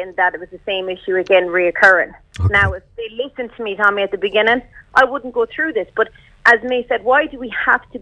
saying that it was the same issue again reoccurring. Okay. Now, if they listened to me, Tommy, at the beginning, I wouldn't go through this. But as May said, why do we have to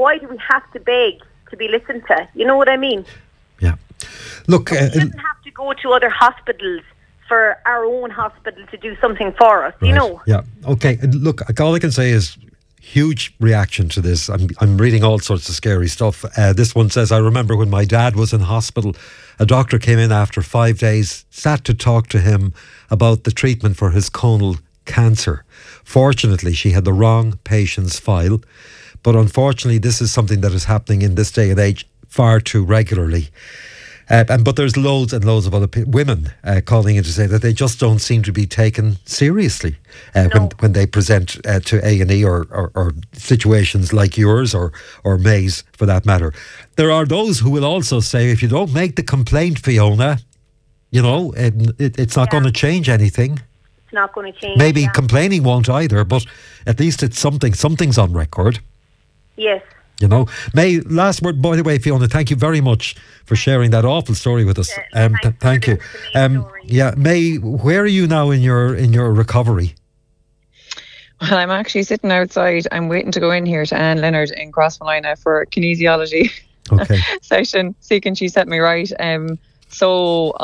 beg to be listened to? You know what I mean? Yeah. Look, we shouldn't have to go to other hospitals for our own hospital to do something for us, right. you know? Yeah. Okay. Look, all I can say is huge reaction to this. I'm reading all sorts of scary stuff. This one says, I remember when my dad was in hospital, a doctor came in after 5 days, sat to talk to him about the treatment for his colon cancer. Fortunately, she had the wrong patient's file. But unfortunately, this is something that is happening in this day and age far too regularly. But there's loads and loads of other women calling in to say that they just don't seem to be taken seriously when they present to A&E or situations like yours or May's for that matter. There are those who will also say, if you don't make the complaint, Fiona, you know, it's not going to change anything. It's not going to change. Maybe complaining won't either, but at least it's something's on record. Yes. You know, May, last word, by the way, Fiona, thank you very much for sharing that awful story with us. Thank you. Yeah, May, where are you now in your recovery? Well, I'm actually sitting outside. I'm waiting to go in here to Anne Leonard in Crossmolina for a kinesiology session. So can she set me right? So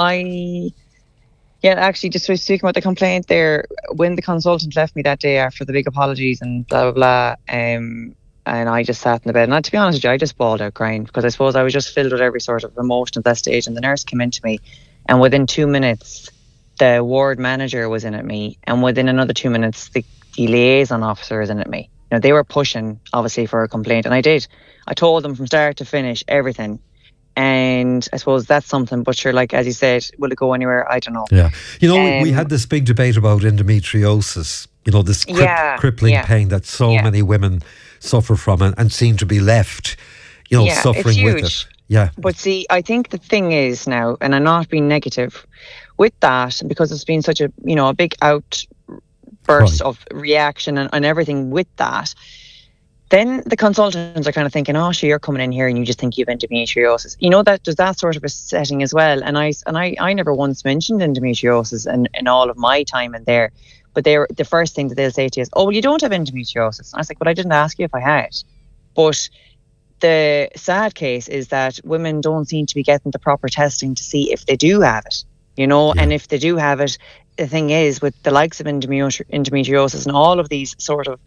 actually, just speaking about the complaint there, when the consultant left me that day after the big apologies and blah, blah, blah, and I just sat in the bed. And to be honest with you, I just bawled out crying because I suppose I was just filled with every sort of emotion at that stage. And the nurse came into me, and within 2 minutes, the ward manager was in at me. And within another 2 minutes, the liaison officer was in at me. You know, they were pushing, obviously, for a complaint. And I did. I told them from start to finish, everything. And I suppose that's something. But sure, like, as you said, will it go anywhere? I don't know. Yeah. You know, we had this big debate about endometriosis. You know, this crippling pain that so many women suffer from and seem to be left, you know, suffering with it. Yeah. But see, I think the thing is now, and I'm not being negative with that, because it's been such a, you know, a big outburst of reaction and everything with that, then the consultants are kind of thinking, oh, sure, you're coming in here and you just think you have endometriosis. You know, that there's that sort of a setting as well. And I never once mentioned endometriosis in all of my time in there. But the first thing that they'll say to you is, oh, well, you don't have endometriosis. And I was like, but I didn't ask you if I had. But the sad case is that women don't seem to be getting the proper testing to see if they do have it, you know, and if they do have it, the thing is with the likes of endometriosis and all of these sort of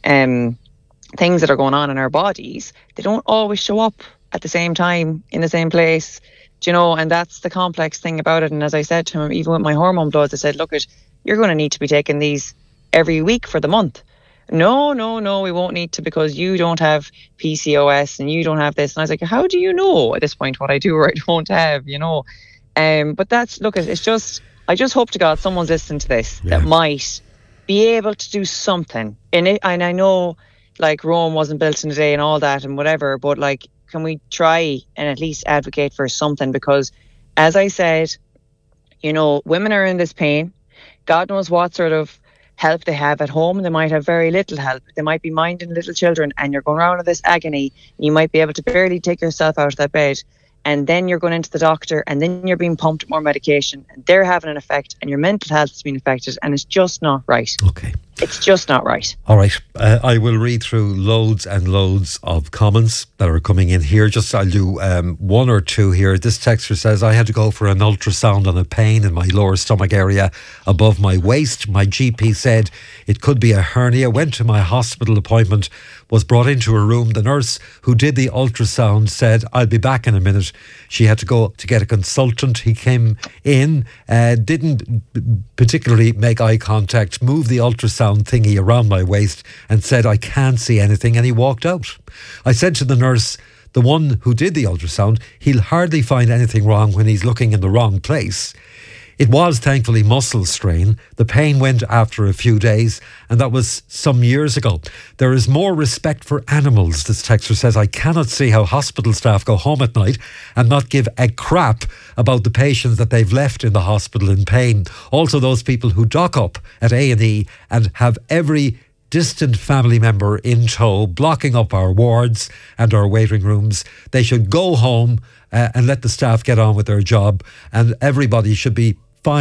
things that are going on in our bodies, they don't always show up at the same time in the same place, do you know, and that's the complex thing about it. And as I said to him, even with my hormone bloods, I said, look, you're going to need to be taking these every week for the month. No, we won't need to because you don't have PCOS and you don't have this. And I was like, how do you know at this point what I do or I don't have, you know? But that's, look, it's just, I just hope to God someone's listening to this that might be able to do something in it. And I know, like, Rome wasn't built in a day and all that and whatever, but, like, can we try and at least advocate for something? Because, as I said, you know, women are in this pain. God knows what sort of help they have at home. They might have very little help. They might be minding little children and you're going around with this agony. You might be able to barely take yourself out of that bed. And then you're going into the doctor and then you're being pumped with more medication and they're having an effect and your mental health is being affected and it's just not right. Okay. It's just not right. All right. I will read through loads and loads of comments that are coming in here. I'll do one or two here. This texter says, I had to go for an ultrasound on a pain in my lower stomach area above my waist. My GP said it could be a hernia. Went to my hospital appointment, was brought into a room. The nurse who did the ultrasound said, I'll be back in a minute. She had to go to get a consultant. He came in, didn't particularly make eye contact, moved the ultrasound thingy around my waist and said, I can't see anything, and he walked out. I said to the nurse, the one who did the ultrasound, he'll hardly find anything wrong when he's looking in the wrong place. It was thankfully muscle strain. The pain went after a few days, and that was some years ago. There is more respect for animals, this texter says. I cannot see how hospital staff go home at night and not give a crap about the patients that they've left in the hospital in pain. Also those people who dock up at A&E and have every distant family member in tow, blocking up our wards and our waiting rooms. They should go home and let the staff get on with their job, and everybody should be